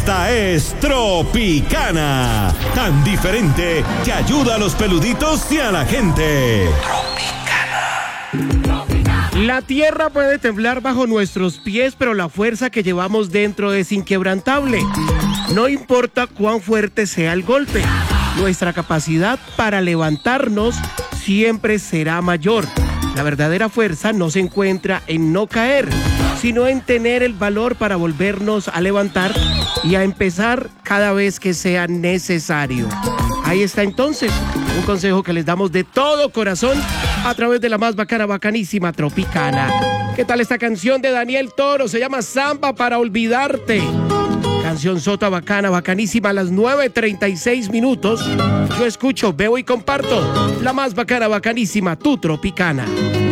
Esta es Tropicana, tan diferente que ayuda a los peluditos y a la gente. La tierra puede temblar bajo nuestros pies, pero la fuerza que llevamos dentro es inquebrantable. No importa cuán fuerte sea el golpe, nuestra capacidad para levantarnos siempre será mayor. La verdadera fuerza no se encuentra en no caer, sino en tener el valor para volvernos a levantar y a empezar cada vez que sea necesario. Ahí está entonces un consejo que les damos de todo corazón a través de la más bacana, bacanísima Tropicana. ¿Qué tal esta canción de Daniel Toro? Se llama Samba para olvidarte. Canción sota bacana, bacanísima, a las 9:36 minutos. Yo escucho, veo y comparto la más bacana, bacanísima, tu Tropicana.